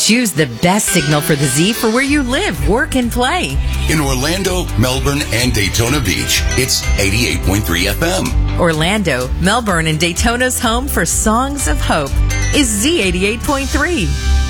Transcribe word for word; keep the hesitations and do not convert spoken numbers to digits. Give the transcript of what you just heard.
Choose the best signal for the Z for where you live, work, and play. In Orlando, Melbourne, and Daytona Beach, it's eighty-eight point three F M. Orlando, Melbourne, and Daytona's home for Songs of Hope is Z eighty-eight point three.